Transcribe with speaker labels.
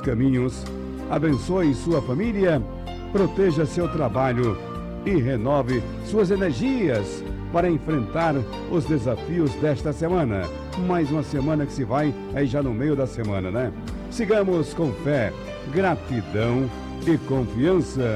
Speaker 1: caminhos, abençoe sua família, proteja seu trabalho e renove suas energias para enfrentar os desafios desta semana. Mais uma semana que se vai aí já no meio da semana, né? Sigamos com fé, gratidão e confiança.